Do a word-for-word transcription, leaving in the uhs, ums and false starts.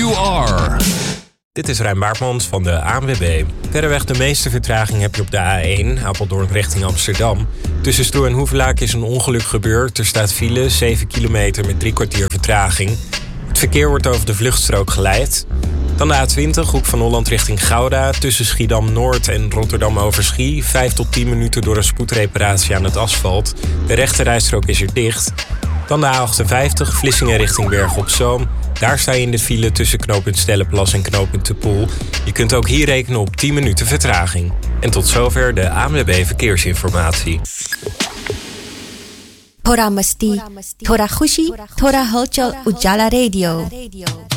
you are. Dit is Rijn Baartmans van de A N W B. Verreweg de meeste vertraging heb je op de A één, Apeldoorn richting Amsterdam. Tussen Stroe en Hoevelaak is een ongeluk gebeurd. Er staat file, zeven kilometer met drie kwartier vertraging. Het verkeer wordt over de vluchtstrook geleid. Dan de A twintig, Hoek van Holland richting Gouda. Tussen Schiedam-Noord en Rotterdam-Overschie. vijf tot tien minuten door een spoedreparatie aan het asfalt. De rechterrijstrook is er dicht. Dan de A achtenvijftig, Vlissingen richting Bergen op Zoom. Daar sta je in de file tussen knooppunt Stellenplas en knooppunt De Poel. Je kunt ook hier rekenen op tien minuten vertraging. En tot zover de A N W B Verkeersinformatie. Thora Masti, Thora Khushi, Thora Halchal Ujala Radio.